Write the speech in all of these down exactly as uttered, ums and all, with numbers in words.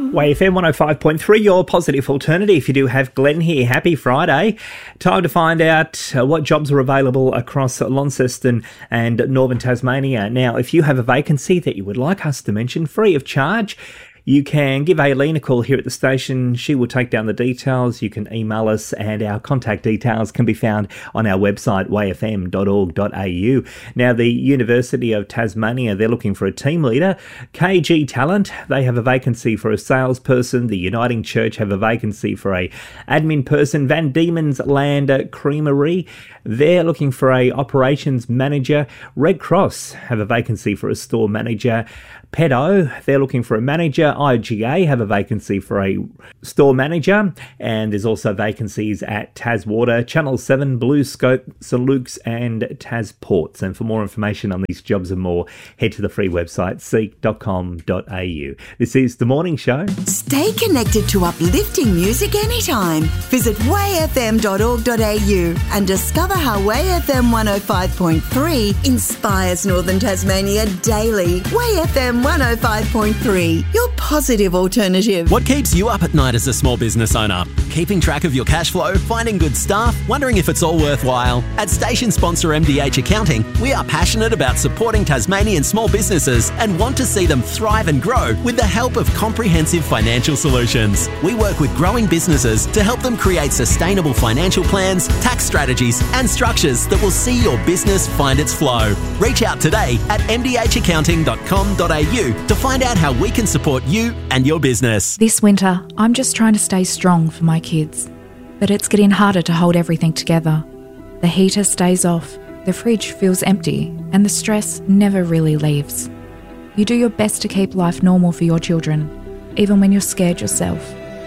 Way F M one oh five point three, your positive alternative. You do have Glenn here. Happy Friday. Time to find out uh, what jobs are available across Launceston and Northern Tasmania. Now, if you have a vacancy that you would like us to mention free of charge, you can give Aileen a call here at the station. She will take down the details. You can email us, and our contact details can be found on our website, way f m dot org dot a u. Now, the University of Tasmania, they're looking for a team leader. K G Talent, they have a vacancy for a salesperson. The Uniting Church have a vacancy for a admin person. Van Diemen's Land Creamery, they're looking for a operations manager. Red Cross have a vacancy for a store manager. Pedo, they're looking for a manager. I G A have a vacancy for a store manager, and there's also vacancies at Taswater, Channel seven, Blue Scope, Saint Luke's and Tasports. And for more information on these jobs and more, head to the free website seek dot com dot a u. This is The Morning Show. Stay connected to uplifting music anytime. Visit way f m dot org dot a u and discover how Way F M one oh five point three inspires Northern Tasmania daily. Way F M one oh five point three, your positive alternative. What keeps you up at night as a small business owner? Keeping track of your cash flow, finding good staff, wondering if it's all worthwhile? At station sponsor M D H Accounting, we are passionate about supporting Tasmanian small businesses and want to see them thrive and grow with the help of comprehensive financial solutions. We work with growing businesses to help them create sustainable financial plans, tax strategies and structures that will see your business find its flow. Reach out today at m d h accounting dot com dot a u to find out how we can support you and your business. This winter, I'm just trying to stay strong for my kids. But it's getting harder to hold everything together. The heater stays off, the fridge feels empty, and the stress never really leaves. You do your best to keep life normal for your children, even when you're scared yourself.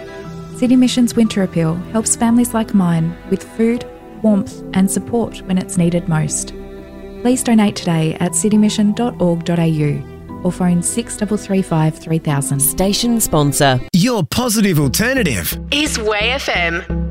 City Mission's Winter Appeal helps families like mine with food, warmth and support when it's needed most. Please donate today at city mission dot org dot a u or phone six three three five three thousand. Station sponsor. Your positive alternative is Way F M.